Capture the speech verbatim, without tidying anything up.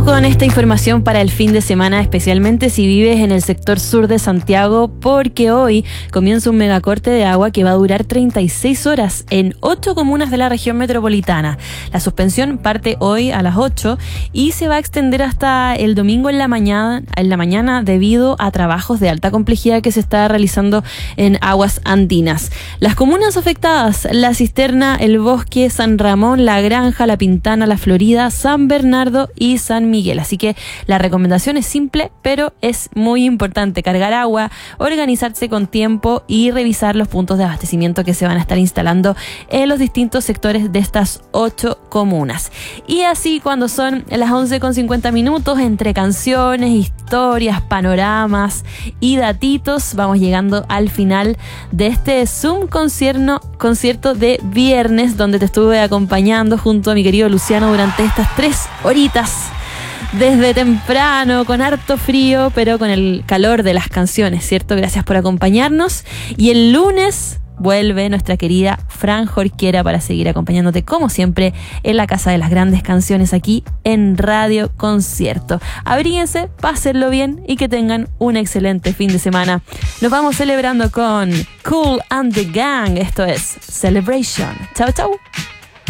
con esta información para el fin de semana, especialmente si vives en el sector sur de Santiago, porque hoy comienza un megacorte de agua que va a durar treinta y seis horas en ocho comunas de la región metropolitana. La suspensión parte hoy a las ocho y se va a extender hasta el domingo en la mañana, en la mañana debido a trabajos de alta complejidad que se está realizando en aguas andinas. Las comunas afectadas: La Cisterna, El Bosque, San Ramón, La Granja, La Pintana, La Florida, San Bernardo y San Miguel. Así que la recomendación es simple, pero es muy importante: cargar agua, organizarse con tiempo y revisar los puntos de abastecimiento que se van a estar instalando en los distintos sectores de estas ocho comunas. Y así, cuando son las once con cincuenta minutos, entre canciones, historias, panoramas y datitos, vamos llegando al final de este Zoom concierto, concierto de viernes, donde te estuve acompañando junto a mi querido Luciano durante estas tres horitas. Desde temprano, con harto frío, pero con el calor de las canciones, ¿cierto? Gracias por acompañarnos. Y el lunes vuelve nuestra querida Fran Jorquera para seguir acompañándote, como siempre, en la Casa de las Grandes Canciones, aquí en Radio Concierto. Abríguense, pásenlo bien y que tengan un excelente fin de semana. Nos vamos celebrando con Kool and the Gang. Esto es Celebration. Chau, chau.